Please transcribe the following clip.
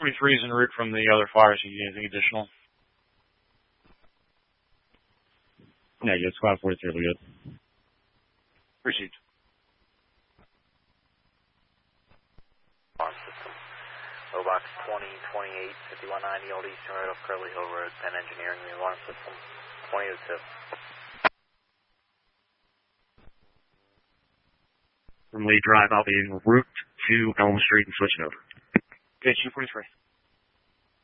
243 is en route from the other fires. You need anything additional? Negative. Squad 43 will be good. Received. System. Box 2028, 5190 Old Eastern Road off Curly Hill Road, Penn Engineering, the alarm system 2002. From Lee Drive, I'll be en route to Elm Street and switching over. Okay, 243.